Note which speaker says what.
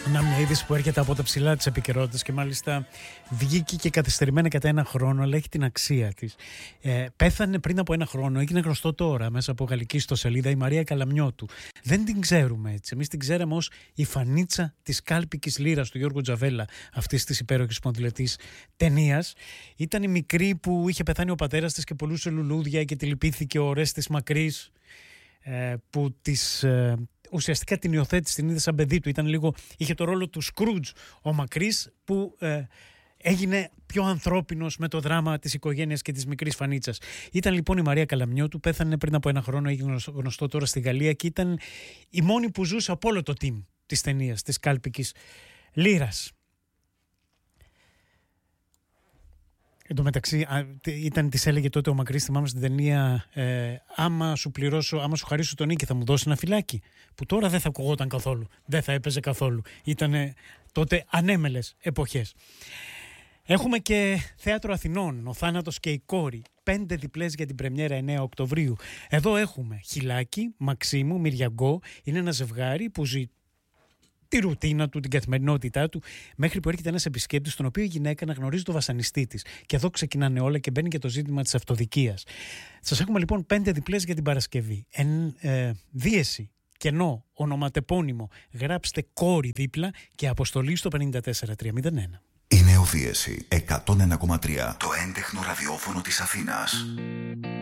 Speaker 1: Να, μια είδηση που έρχεται από τα ψηλά της επικαιρότητας και μάλιστα βγήκε και καθυστερημένα κατά ένα χρόνο, αλλά έχει την αξία της. Πέθανε πριν από ένα χρόνο, έγινε γνωστό τώρα μέσα από γαλλική ιστοσελίδα, η Μαρία Καλαμνιώτου. Δεν την ξέρουμε έτσι. Εμείς την ξέραμε ως η φανίτσα της κάλπικης λύρας του Γιώργου Τζαβέλα, αυτής της υπέροχης ποδηλατής ταινίας. Ήταν η μικρή που είχε πεθάνει ο πατέρας της και πολλούσε λουλούδια και τη λυπήθηκε ο Ορέστης Μακρύς, που ουσιαστικά την υιοθέτησε, την είδε σαν παιδί του. Είχε το ρόλο του Σκρούτζ ο Μακρύς, που έγινε πιο ανθρώπινος με το δράμα της οικογένειας και της μικρής φανίτσας. Ήταν λοιπόν η Μαρία Καλαμνιώτου, πέθανε πριν από ένα χρόνο, έγινε γνωστό τώρα στη Γαλλία και ήταν η μόνη που ζούσε από όλο το team της ταινίας, της κάλπικης λύρας. Εν τω μεταξύ, της έλεγε τότε ο Μακρύς, θυμάμαι στην ταινία, άμα σου χαρίσω τον νίκη θα μου δώσει ένα φυλάκι. Που τώρα δεν θα ακουγόταν καθόλου, δεν θα έπαιζε καθόλου. Ήτανε τότε ανέμελες εποχές. Έχουμε και Θέατρο Αθηνών, Ο Θάνατος και η Κόρη. 5 διπλές για την πρεμιέρα 9 Οκτωβρίου. Εδώ έχουμε Χιλάκη, Μαξίμου, Μυριαγκό. Είναι ένα ζευγάρι που ζει τη ρουτίνα του, την καθημερινότητά του, μέχρι που έρχεται ένας επισκέπτης, τον οποίο η γυναίκα αναγνωρίζει το βασανιστή της. Και εδώ ξεκινάνε όλα και μπαίνει και το ζήτημα της αυτοδικίας. Σας έχουμε λοιπόν 5 διπλές για την Παρασκευή. Δίεση, κενό, ονοματεπώνυμο. Γράψτε Κόρη δίπλα και αποστολή στο 54301.
Speaker 2: Η Νεοδίεση 101,3. Το έντεχνο ραδιόφωνο της Αθήνας.